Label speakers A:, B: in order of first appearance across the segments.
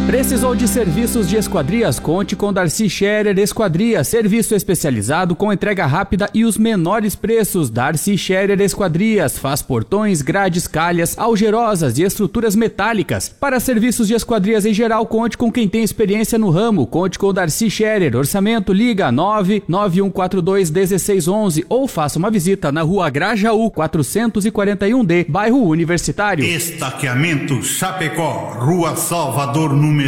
A: Precisou de serviços de esquadrias? Conte com Darcy Scherer Esquadrias. Serviço especializado com entrega rápida e os menores preços. Darcy Scherer Esquadrias. Faz portões, grades, calhas, algerosas e estruturas metálicas. Para serviços de esquadrias em geral, conte com quem tem experiência no ramo. Conte com Darcy Scherer. Orçamento, liga 991421611 ou faça uma visita na Rua Grajaú 441D, bairro Universitário.
B: Estaqueamento Chapecó, Rua Salvador, número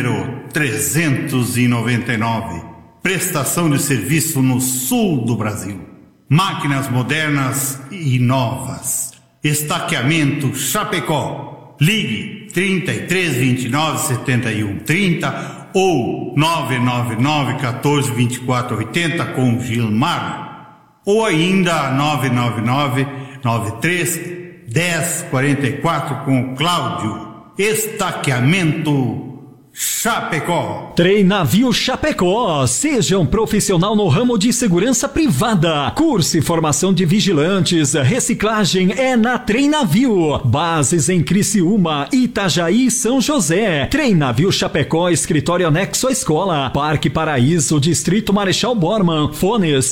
B: 399. Prestação de serviço no sul do Brasil. Máquinas modernas e novas. Estaqueamento Chapecó. Ligue 33 29 71 30 ou 999 14 24 80 com Gilmar. Ou ainda 999 93 10 44 com Cláudio. Estaqueamento Chapecó.
C: Treinavio Chapecó. Seja um profissional no ramo de segurança privada. Curso e formação de vigilantes. Reciclagem é na Treinavio. Bases em Criciúma, Itajaí e São José. Treinavio Chapecó, escritório anexo à escola. Parque Paraíso, Distrito Marechal Bormann. Fones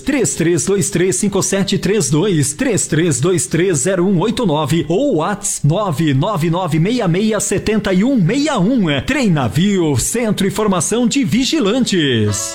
C: 33235732, 33230189 ou WhatsApp 999667161. Treinavio Centro e Formação de Vigilantes.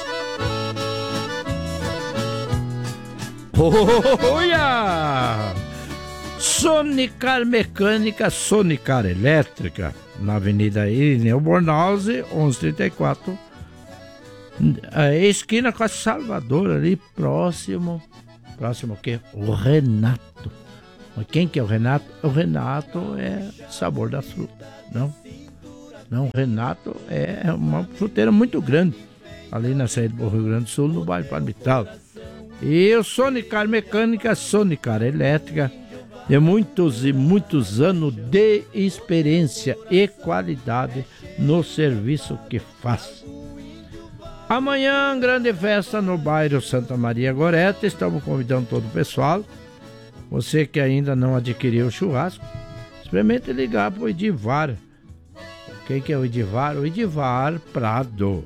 D: Olha! Sonicar Mecânica, Sonicar Elétrica, na Avenida Irineu Bornhausen, 1134, esquina com a Salvador, ali próximo o quê? O Renato. Mas quem que é o Renato? O Renato é sabor da fruta, não? Não, Renato é uma fruteira muito grande, ali na saída do Rio Grande do Sul, no bairro Palmital. E o Sonicar Mecânica, Sonicar Elétrica, de muitos e muitos anos de experiência e qualidade no serviço que faz. Amanhã, grande festa no bairro Santa Maria Gorete, estamos convidando todo o pessoal. Você que ainda não adquiriu o churrasco, experimente ligar para o Edivar. Quem que é o Edivar? O Edivar Prado.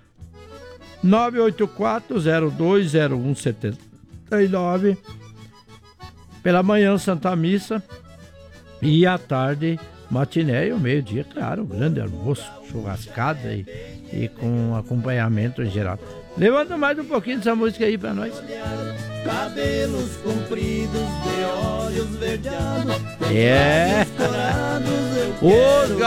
D: 984-020179. Pela manhã, Santa Missa. E à tarde, matiné e ao meio-dia, claro, um grande almoço, churrascada e com acompanhamento em geral. Levanta mais um pouquinho dessa música aí pra nós.
E: Cabelos compridos de olhos verdeados.
D: É. Os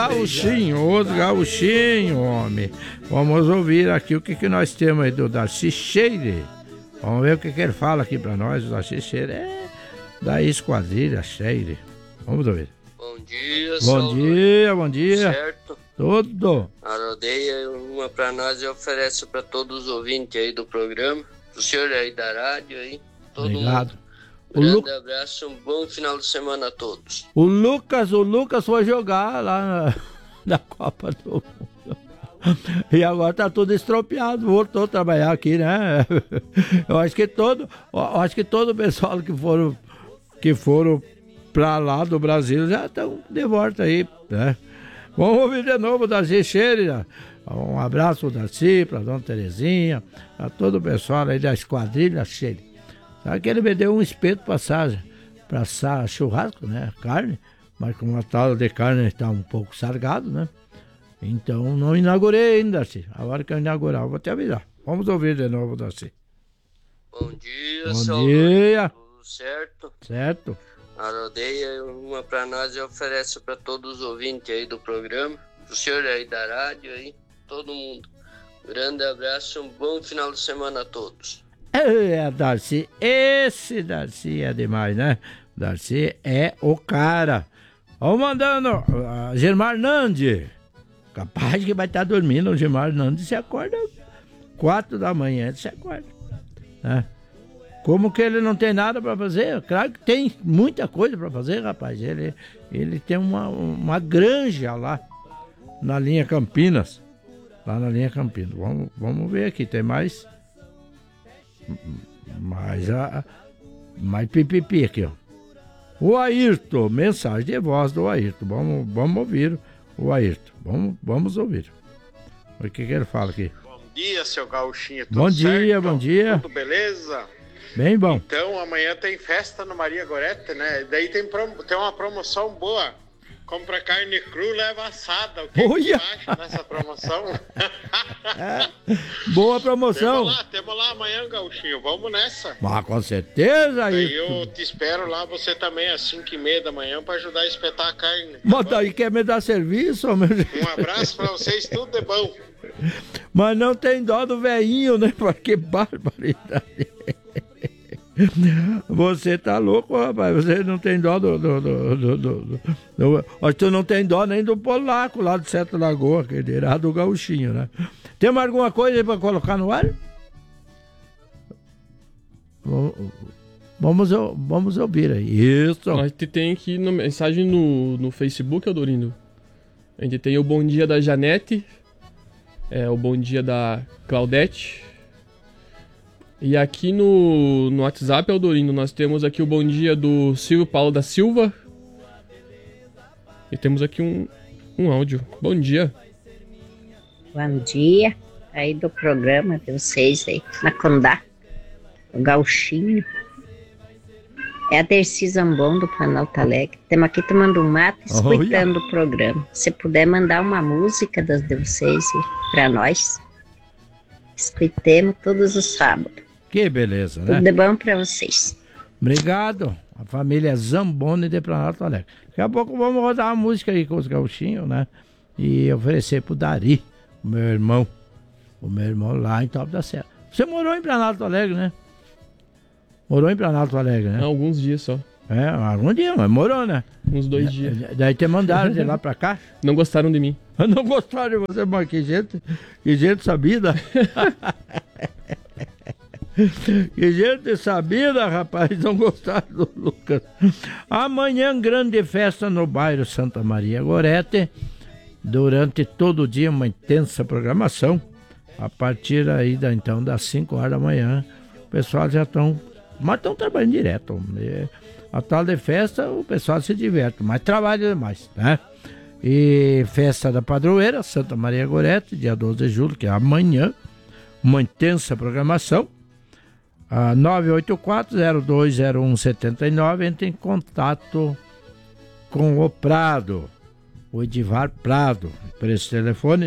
D: gauchinhos, homem. Vamos ouvir aqui o que nós temos aí do Darcy Scherer. Vamos ver o que ele fala aqui pra nós. O Darcy Scherer é da Esquadrilha Scherer. Vamos ouvir.
F: Bom dia,
D: bom dia.
F: Certo?
D: Tudo.
F: A rodeia, uma pra nós, eu ofereço pra todos os ouvintes aí do programa. Pro senhor aí da rádio aí. Todo
D: Obrigado.
F: mundo. Grande abraço, um bom final de semana a todos.
D: O Lucas foi jogar lá na Copa do Mundo. E agora tá tudo estropiado, voltou a trabalhar aqui, né? Eu acho que todo o pessoal que foram pra lá do Brasil já estão de volta aí, né? Vamos ouvir de novo o Darcy Scherer. Um abraço pro Darcy, pra Dona Terezinha, a todo o pessoal aí da Esquadrilha Scherer. Sabe que ele me deu um espeto pra assar churrasco, né? Carne, mas como a tal de carne está um pouco sargado, né? Então não inaugurei ainda, Darcy. Agora que eu inaugurar, eu vou te avisar. Vamos ouvir de novo, Darcy.
F: Bom dia,
D: Bom dia.
F: Tudo certo?
D: Certo.
F: A rodeia, uma pra nós, eu ofereço pra todos os ouvintes aí do programa. Pro senhor aí da rádio aí, todo mundo. Grande abraço, um bom final de semana a todos.
D: Darcy, esse Darcy é demais, né? Darcy é o cara. Vamos mandando, Germar Nandi. Capaz que vai estar dormindo, o Germar Nandi se acorda 4 da manhã, ele se acorda, né? Como que ele não tem nada para fazer? Claro que tem muita coisa para fazer, rapaz. Ele tem uma granja lá na linha Campinas. Lá na linha Campinas. Vamos ver aqui, tem mais pipipi aqui, ó. O Ayrton, mensagem de voz do Ayrton. Vamos ouvir o Ayrton. Vamos ouvir. O que ele fala aqui?
G: Bom dia, seu Gauchinho. Tudo
D: Bom dia,
G: certo?
D: bom dia.
G: Tudo beleza?
D: Bem bom.
G: Então, amanhã tem festa no Maria Gorete, né? Daí tem uma promoção boa. Compra carne cru, leva assada. O que você acha dessa promoção?
D: Boa promoção.
G: Temos lá amanhã, Gauchinho. Vamos nessa.
D: Ah, com certeza.
G: Aí eu te espero lá, você também, às 5h30 da manhã, para ajudar a espetar a carne.
D: Mas daí quer me dar serviço, meu gente?
G: Um abraço para vocês, tudo de bom.
D: Mas não tem dó do velhinho, né? Que barbaridade. Você tá louco, rapaz. Você não tem dó tu não tem dó nem do polaco lá de Sete Lagoas, que dirá do gauchinho, né? Tem mais alguma coisa aí pra colocar no ar? Vamos ouvir aí. Isso.
H: A gente tem aqui mensagem no Facebook, Eudorindo. A gente tem o bom dia da Janete, o bom dia da Claudete. E aqui no WhatsApp, Eudorindo, nós temos aqui o bom dia do Silvio Paulo da Silva. E temos aqui um áudio. Bom dia.
I: Bom dia. Aí do programa de vocês aí, na Condá, o Gauchinho. É a Dercy Zambon do Planalto Alegre. Estamos aqui tomando um mate, escutando o programa. Se puder mandar uma música de vocês para nós, escutemos todos os sábados.
D: Que beleza, né?
I: Tudo de bom para vocês.
D: Obrigado. A família Zamboni de Planalto Alegre. Daqui a pouco vamos rodar uma música aí com os gauchinhos, né? E oferecer pro Dari, o meu irmão lá em Top da Serra. Você morou em Planalto Alegre, né? Morou em Planalto Alegre, né?
H: Alguns dias só.
D: Algum dia, mas morou, né?
H: Uns 2 dias.
D: Daí te mandaram de lá pra cá?
H: Não gostaram de mim.
D: Não gostaram de você, mas que gente sabida. Que gente sabida, rapaz, não gostaram do Lucas. Amanhã, grande festa no bairro Santa Maria Gorete. Durante todo o dia, uma intensa programação. A partir aí das 5 horas da manhã, o pessoal já estão trabalhando direto. A tal de festa, o pessoal se diverte, mas trabalha demais, né? E festa da padroeira, Santa Maria Gorete, dia 12 de julho, que é amanhã. Uma intensa programação. 984-020179, entre em contato com o Prado, o Edivar Prado, por esse telefone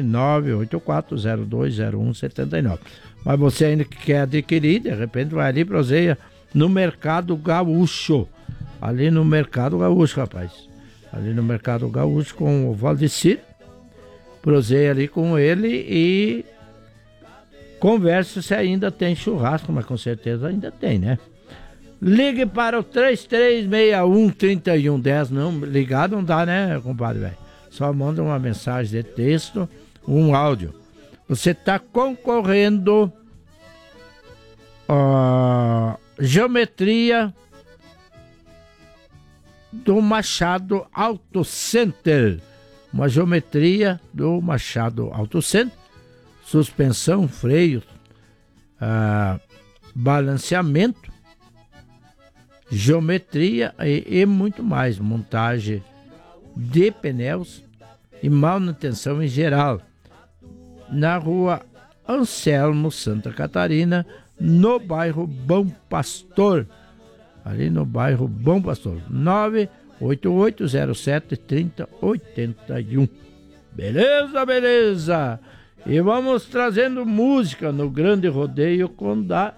D: 984-020179. Mas você ainda que quer adquirir, de repente vai ali, proseia no Mercado Gaúcho, ali no Mercado Gaúcho, rapaz, ali no Mercado Gaúcho com o Valdecir, proseia ali com ele e converse se ainda tem churrasco, mas com certeza ainda tem, né? Ligue para o 3361-3110. Não, ligar não dá, né, compadre, velho? Só manda uma mensagem de texto, um áudio. Você está concorrendo a geometria do Machado Auto Center. Uma geometria do Machado Auto Center. Suspensão, freio, balanceamento, geometria e muito mais. Montagem de pneus e manutenção em geral. Na rua Anselmo, Santa Catarina, no bairro Bom Pastor. Ali no bairro Bom Pastor. 98807-3081. Beleza? E vamos trazendo música no Grande Rodeio Condá.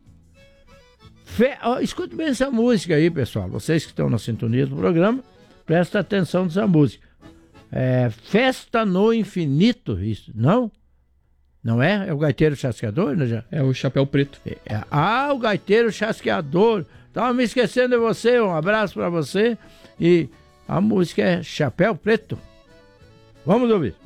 D: Escute bem essa música aí, pessoal. Vocês que estão na sintonia do programa, prestem atenção nessa música. Festa no Infinito, isso, não? Não é? É o Gaiteiro Chasqueador, né?
H: É o Chapéu Preto.
D: O Gaiteiro Chasqueador. Tava me esquecendo de você, um abraço pra você. E a música é Chapéu Preto. Vamos ouvir.